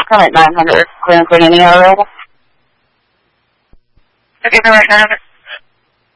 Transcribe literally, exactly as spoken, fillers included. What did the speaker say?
I'm at nine hundred, clear and clean any other level. Okay, no, right now,